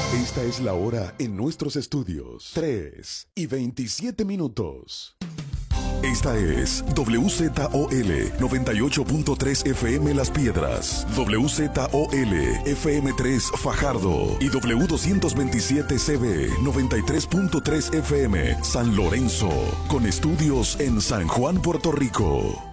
Esta es la hora en nuestros estudios. 3:27. Esta es WZOL 98.3 FM Las Piedras, WZOL FM3 Fajardo y W227CB 93.3 FM San Lorenzo, con estudios en San Juan, Puerto Rico.